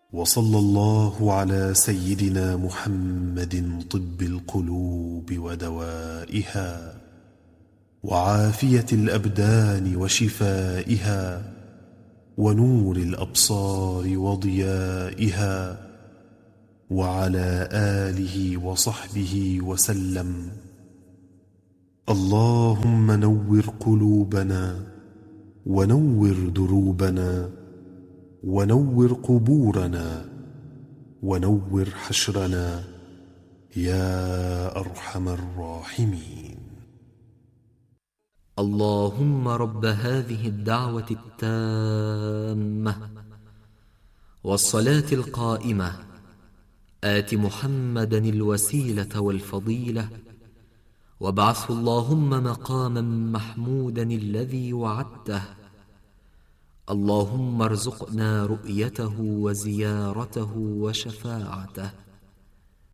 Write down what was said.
وصلى الله على سيدنا محمد طب القلوب ودوائها وعافية الأبدان وشفائها ونور الأبصار وضيائها وعلى آله وصحبه وسلم. اللهم نور قلوبنا ونور دروبنا ونور قبورنا ونور حشرنا يا أرحم الراحمين. اللهم رب هذه الدعوة التامة والصلاة القائمة آت محمدا الوسيلة والفضيلة وابعثه اللهم مقاما محمودا الذي وعدته. اللهم ارزقنا رؤيته وزيارته وشفاعته.